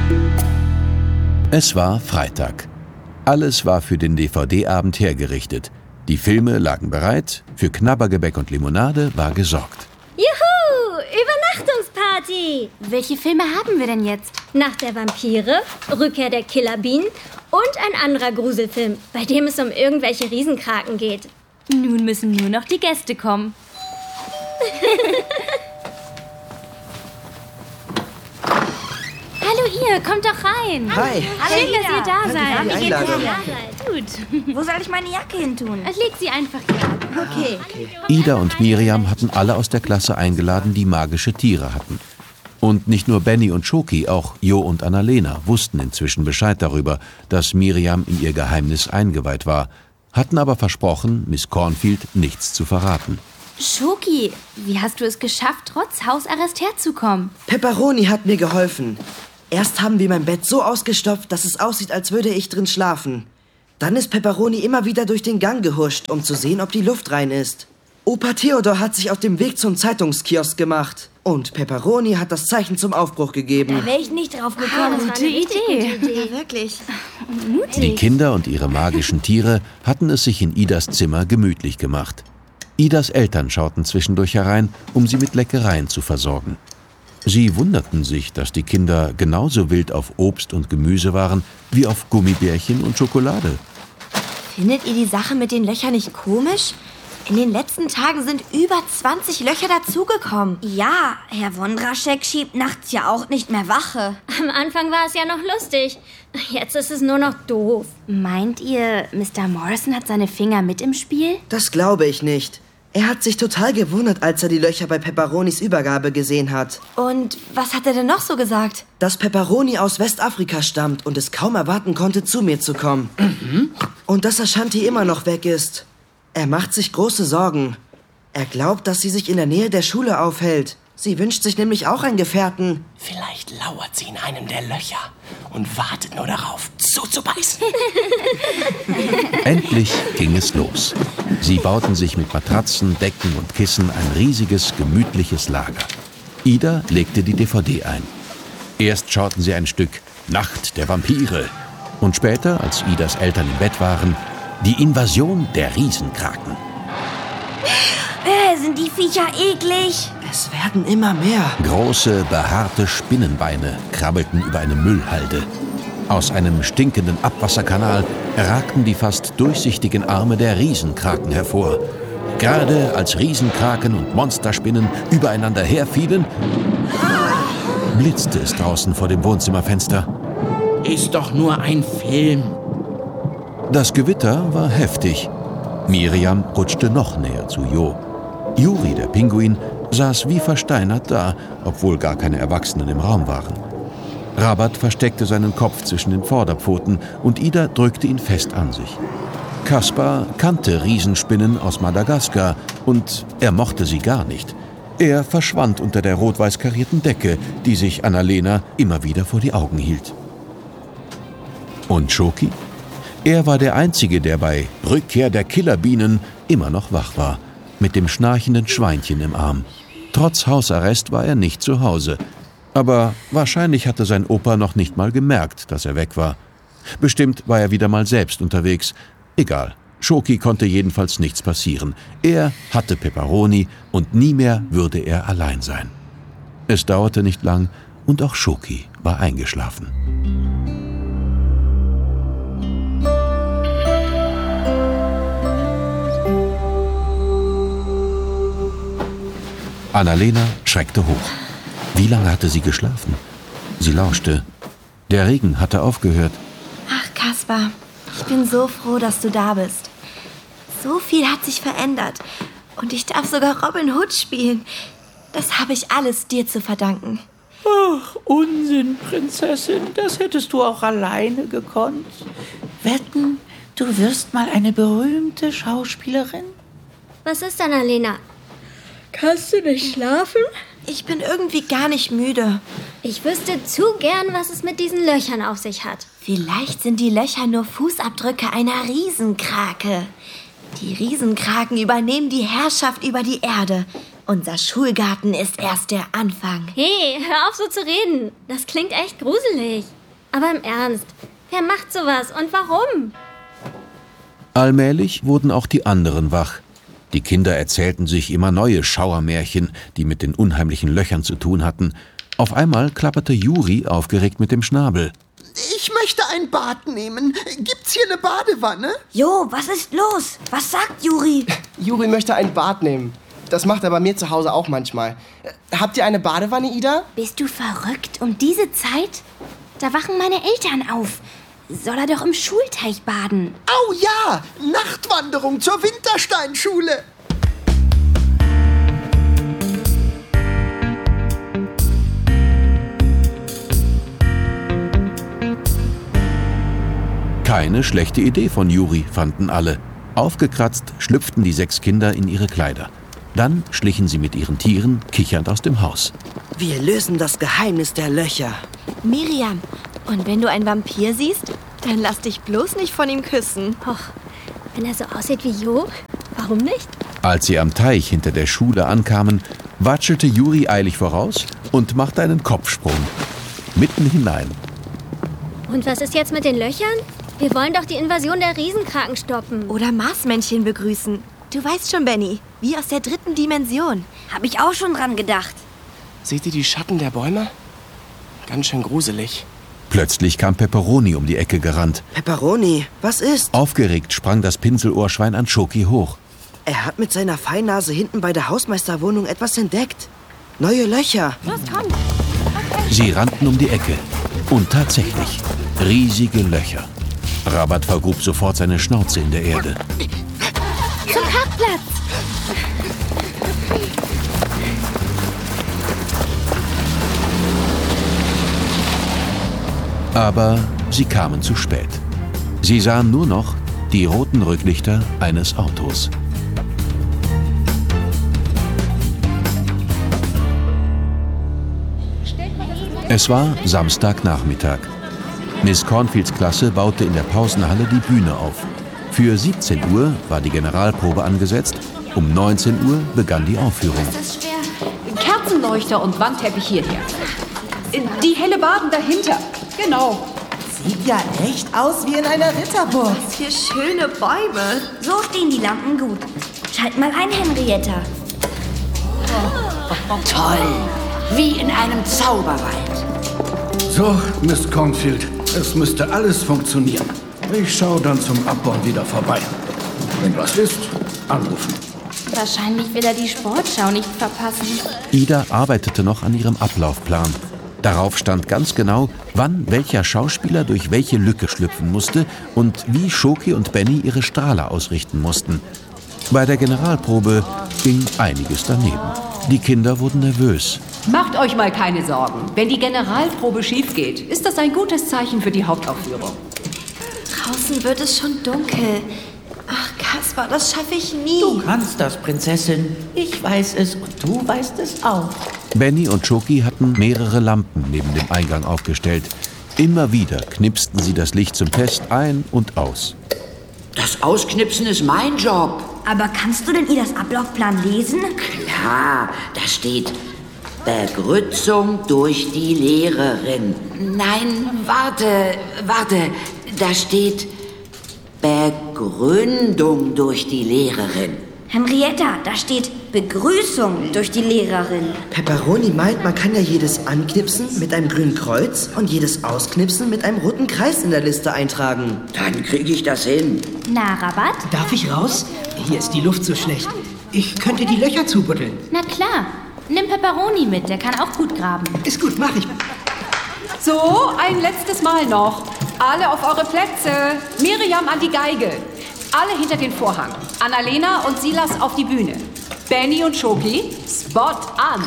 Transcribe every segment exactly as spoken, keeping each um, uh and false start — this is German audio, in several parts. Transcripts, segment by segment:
Es war Freitag. Alles war für den D V D-Abend hergerichtet. Die Filme lagen bereit, für Knabbergebäck und Limonade war gesorgt. Juhu! Übernachtungsparty! Welche Filme haben wir denn jetzt? Nacht der Vampire, Rückkehr der Killerbienen und ein anderer Gruselfilm, bei dem es um irgendwelche Riesenkraken geht. Nun müssen nur noch die Gäste kommen. Hallo ihr, kommt doch rein. Hi. Schön, dass ihr da seid. die Einladung. Gut. Wo soll ich meine Jacke hin tun? Leg sie einfach hier. Okay. Ida und Miriam hatten alle aus der Klasse eingeladen, die magische Tiere hatten. Und nicht nur Benny und Schoki, auch Jo und Annalena wussten inzwischen Bescheid darüber, dass Miriam in ihr Geheimnis eingeweiht war, hatten aber versprochen, Miss Cornfield nichts zu verraten. Schoki, wie hast du es geschafft, trotz Hausarrest herzukommen? Pepperoni hat mir geholfen. Erst haben wir mein Bett so ausgestopft, dass es aussieht, als würde ich drin schlafen. Dann ist Pepperoni immer wieder durch den Gang gehuscht, um zu sehen, ob die Luft rein ist. Opa Theodor hat sich auf dem Weg zum Zeitungskiosk gemacht. Und Pepperoni hat das Zeichen zum Aufbruch gegeben. Da wäre ich nicht drauf gekommen. Das war eine richtig Idee. gute Idee. Ja, wirklich. Mutig. Die Kinder und ihre magischen Tiere hatten es sich in Idas Zimmer gemütlich gemacht. Idas Eltern schauten zwischendurch herein, um sie mit Leckereien zu versorgen. Sie wunderten sich, dass die Kinder genauso wild auf Obst und Gemüse waren, wie auf Gummibärchen und Schokolade. Findet ihr die Sache mit den Löchern nicht komisch? In den letzten Tagen sind über zwanzig Löcher dazugekommen. Ja, Herr Wondraschek schiebt nachts ja auch nicht mehr Wache. Am Anfang war es ja noch lustig. Jetzt ist es nur noch doof. Meint ihr, Mister Morrison hat seine Finger mit im Spiel? Das glaube ich nicht. Er hat sich total gewundert, als er die Löcher bei Pepperonis Übergabe gesehen hat. Und was hat er denn noch so gesagt? Dass Pepperoni aus Westafrika stammt und es kaum erwarten konnte, zu mir zu kommen. Mhm. Und dass Ashanti immer noch weg ist. Er macht sich große Sorgen. Er glaubt, dass sie sich in der Nähe der Schule aufhält. Sie wünscht sich nämlich auch einen Gefährten. Vielleicht lauert sie in einem der Löcher und wartet nur darauf, zuzubeißen. Endlich ging es los. Sie bauten sich mit Matratzen, Decken und Kissen ein riesiges, gemütliches Lager. Ida legte die D V D ein. Erst schauten sie ein Stück Nacht der Vampire. Und später, als Idas Eltern im Bett waren, die Invasion der Riesenkraken. Äh, sind die Viecher eklig? Es werden immer mehr. Große, behaarte Spinnenbeine krabbelten über eine Müllhalde. Aus einem stinkenden Abwasserkanal ragten die fast durchsichtigen Arme der Riesenkraken hervor. Gerade als Riesenkraken und Monsterspinnen übereinander herfielen, blitzte es draußen vor dem Wohnzimmerfenster. Ist doch nur ein Film. Das Gewitter war heftig. Miriam rutschte noch näher zu Jo. Juri, der Pinguin, saß wie versteinert da, obwohl gar keine Erwachsenen im Raum waren. Rabat versteckte seinen Kopf zwischen den Vorderpfoten und Ida drückte ihn fest an sich. Kaspar kannte Riesenspinnen aus Madagaskar und er mochte sie gar nicht. Er verschwand unter der rot-weiß karierten Decke, die sich Annalena immer wieder vor die Augen hielt. Und Schoki? Er war der Einzige, der bei Rückkehr der Killerbienen immer noch wach war, mit dem schnarchenden Schweinchen im Arm. Trotz Hausarrest war er nicht zu Hause. Aber wahrscheinlich hatte sein Opa noch nicht mal gemerkt, dass er weg war. Bestimmt war er wieder mal selbst unterwegs. Egal, Schoki konnte jedenfalls nichts passieren. Er hatte Pepperoni und nie mehr würde er allein sein. Es dauerte nicht lang und auch Schoki war eingeschlafen. Annalena schreckte hoch. Wie lange hatte sie geschlafen? Sie lauschte. Der Regen hatte aufgehört. Ach, Kaspar, ich bin so froh, dass du da bist. So viel hat sich verändert. Und ich darf sogar Robin Hood spielen. Das habe ich alles dir zu verdanken. Ach, Unsinn, Prinzessin. Das hättest du auch alleine gekonnt. Wetten, du wirst mal eine berühmte Schauspielerin? Was ist denn, Annalena? Kannst du nicht schlafen? Ich bin irgendwie gar nicht müde. Ich wüsste zu gern, was es mit diesen Löchern auf sich hat. Vielleicht sind die Löcher nur Fußabdrücke einer Riesenkrake. Die Riesenkraken übernehmen die Herrschaft über die Erde. Unser Schulgarten ist erst der Anfang. Hey, hör auf so zu reden. Das klingt echt gruselig. Aber im Ernst, wer macht sowas und warum? Allmählich wurden auch die anderen wach. Die Kinder erzählten sich immer neue Schauermärchen, die mit den unheimlichen Löchern zu tun hatten. Auf einmal klapperte Juri aufgeregt mit dem Schnabel. Ich möchte ein Bad nehmen. Gibt's hier eine Badewanne? Jo, was ist los? Was sagt Juri? Juri möchte ein Bad nehmen. Das macht er bei mir zu Hause auch manchmal. Habt ihr eine Badewanne, Ida? Bist du verrückt um diese Zeit? Da wachen meine Eltern auf. Soll er doch im Schulteich baden? Au ja, Nachtwanderung zur Wintersteinschule. Keine schlechte Idee von Juri, fanden alle. Aufgekratzt schlüpften die sechs Kinder in ihre Kleider. Dann schlichen sie mit ihren Tieren kichernd aus dem Haus. Wir lösen das Geheimnis der Löcher. Miriam, und wenn du einen Vampir siehst, dann lass dich bloß nicht von ihm küssen. Och, wenn er so aussieht wie Jo, warum nicht? Als sie am Teich hinter der Schule ankamen, watschelte Juri eilig voraus und machte einen Kopfsprung. Mitten hinein. Und was ist jetzt mit den Löchern? Wir wollen doch die Invasion der Riesenkraken stoppen. Oder Marsmännchen begrüßen. Du weißt schon, Benny, wie aus der dritten Dimension. Hab ich auch schon dran gedacht. Seht ihr die Schatten der Bäume? Ganz schön gruselig. Plötzlich kam Pepperoni um die Ecke gerannt. Pepperoni, was ist? Aufgeregt sprang das Pinselohrschwein an Schoki hoch. Er hat mit seiner Feinnase hinten bei der Hausmeisterwohnung etwas entdeckt. Neue Löcher. Los, komm. Sie rannten um die Ecke. Und tatsächlich, riesige Löcher. Rabat vergrub sofort seine Schnauze in der Erde. Zum Parkplatz. Aber sie kamen zu spät. Sie sahen nur noch die roten Rücklichter eines Autos. Es war Samstagnachmittag. Miss Cornfields Klasse baute in der Pausenhalle die Bühne auf. Für siebzehn Uhr war die Generalprobe angesetzt. Um neunzehn Uhr begann die Aufführung. Das ist schwer. Kerzenleuchter und Wandteppich hierher. Die helle Baden dahinter. Genau. Sieht ja echt aus wie in einer Ritterburg. Was für schöne Bäume. So stehen die Lampen gut. Schalt mal ein, Henrietta. Toll. Wie in einem Zauberwald. So, Miss Cornfield, es müsste alles funktionieren. Ich schaue dann zum Abbauen wieder vorbei. Wenn was ist, anrufen. Wahrscheinlich will er die Sportschau nicht verpassen. Ida arbeitete noch an ihrem Ablaufplan. Darauf stand ganz genau, wann welcher Schauspieler durch welche Lücke schlüpfen musste und wie Schoki und Benny ihre Strahler ausrichten mussten. Bei der Generalprobe ging einiges daneben. Die Kinder wurden nervös. Macht euch mal keine Sorgen. Wenn die Generalprobe schief geht, ist das ein gutes Zeichen für die Hauptaufführung. Draußen wird es schon dunkel. Ach, Kaspar, das schaffe ich nie. Du kannst das, Prinzessin. Ich weiß es und du weißt es auch. Benny und Schoki hatten mehrere Lampen neben dem Eingang aufgestellt. Immer wieder knipsten sie das Licht zum Test ein und aus. Das Ausknipsen ist mein Job. Aber kannst du denn Idas Ablaufplan lesen? Klar, da steht Begrüßung durch die Lehrerin. Nein, warte, warte. Da steht Begründung durch die Lehrerin. Henrietta, da steht Begrüßung durch die Lehrerin. Pepperoni meint, man kann ja jedes Anknipsen mit einem grünen Kreuz und jedes Ausknipsen mit einem roten Kreis in der Liste eintragen. Dann kriege ich das hin. Na, Rabat? Darf ich raus? Hier ist die Luft so schlecht. Ich könnte die Löcher zubuddeln. Na klar. Nimm Pepperoni mit, der kann auch gut graben. Ist gut, mach ich. So, ein letztes Mal noch. Alle auf eure Plätze. Miriam an die Geige. Alle hinter den Vorhang. Annalena und Silas auf die Bühne. Benny und Schoki, Spot an.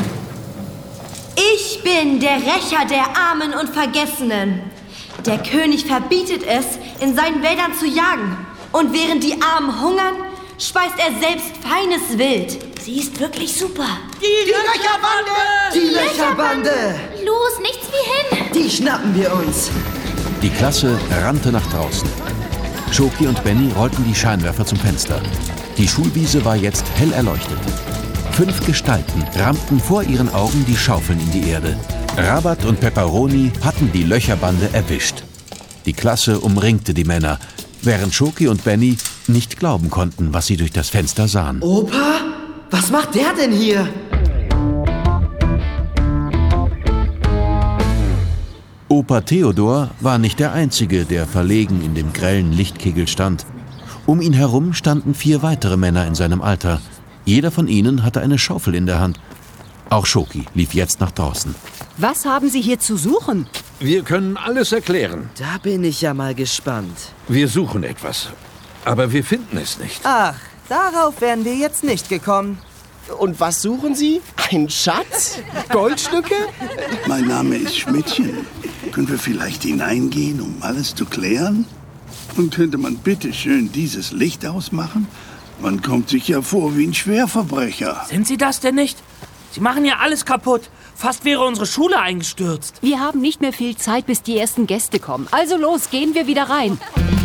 Ich bin der Rächer der Armen und Vergessenen. Der König verbietet es, in seinen Wäldern zu jagen. Und während die Armen hungern, speist er selbst feines Wild. Sie ist wirklich super. Die, die Löcherbande! Die Löcherbande! Los, nichts wie hin! Die schnappen wir uns. Die Klasse rannte nach draußen. Schoki und Benny rollten die Scheinwerfer zum Fenster. Die Schulwiese war jetzt hell erleuchtet. Fünf Gestalten rammten vor ihren Augen die Schaufeln in die Erde. Rabat und Pepperoni hatten die Löcherbande erwischt. Die Klasse umringte die Männer, während Schoki und Benny nicht glauben konnten, was sie durch das Fenster sahen. Opa? Was macht der denn hier? Opa Theodor war nicht der Einzige, der verlegen in dem grellen Lichtkegel stand. Um ihn herum standen vier weitere Männer in seinem Alter. Jeder von ihnen hatte eine Schaufel in der Hand. Auch Schoki lief jetzt nach draußen. Was haben Sie hier zu suchen? Wir können alles erklären. Da bin ich ja mal gespannt. Wir suchen etwas, aber wir finden es nicht. Ach, darauf wären wir jetzt nicht gekommen. Und was suchen Sie? Ein Schatz? Goldstücke? Mein Name ist Schmidtchen. Können wir vielleicht hineingehen, um alles zu klären? Und könnte man bitte schön dieses Licht ausmachen? Man kommt sich ja vor wie ein Schwerverbrecher. Sind Sie das denn nicht? Sie machen ja alles kaputt. Fast wäre unsere Schule eingestürzt. Wir haben nicht mehr viel Zeit, bis die ersten Gäste kommen. Also los, gehen wir wieder rein.